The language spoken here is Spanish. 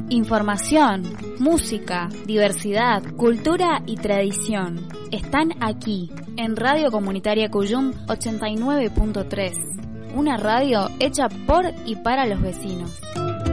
Información, música, diversidad, cultura y tradición. Están aquí, en Radio Comunitaria Cuyum 89.3. Una radio hecha por y para los vecinos.